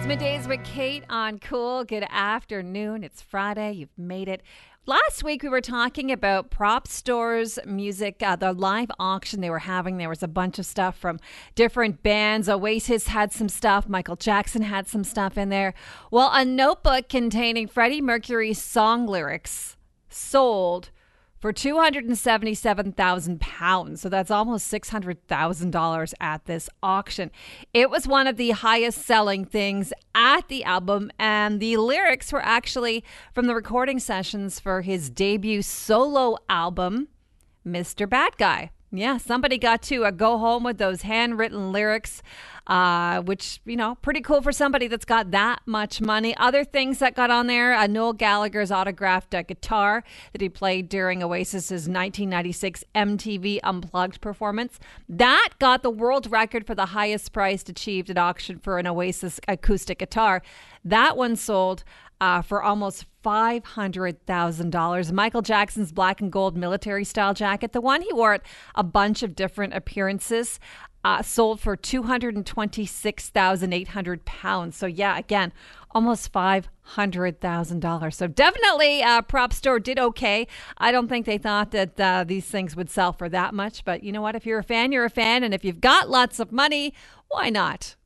Middays with Kate on Cool. Good afternoon. It's Friday. You've made it. Last week we were talking about Prop Store's music, the live auction they were having. There was a bunch of stuff from different bands. Oasis had some stuff. Michael Jackson had some stuff in there. Well, a notebook containing Freddie Mercury's song lyrics sold for £277,000. So that's almost $600,000 at this auction. It was one of the highest selling things at the album, and the lyrics were actually from the recording sessions for his debut solo album, Mr. Bad Guy. Yeah, somebody got to go home with those handwritten lyrics, which, you know, pretty cool for somebody that's got that much money. Other things that got on there, Noel Gallagher's autographed guitar that he played during Oasis's 1996 MTV Unplugged performance. That got the world record for the highest price achieved at auction for an Oasis acoustic guitar. That one sold for almost $500,000. Michael Jackson's black and gold military style jacket, the one he wore at a bunch of different appearances, sold for £226,800. So yeah, again, almost $500,000. So definitely Prop Store did okay. I don't think they thought that these things would sell for that much. But you know what? If you're a fan, you're a fan. And if you've got lots of money, why not?